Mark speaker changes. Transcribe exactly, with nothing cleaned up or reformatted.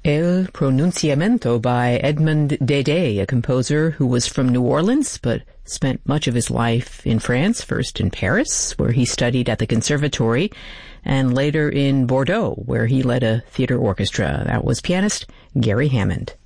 Speaker 1: El Pronunciamiento by Edmond Dede, a composer who was from New Orleans but spent much of his life in France, first in Paris, where he studied at the Conservatory, and later in Bordeaux, where he led a theater orchestra. That was pianist Gary Hammond.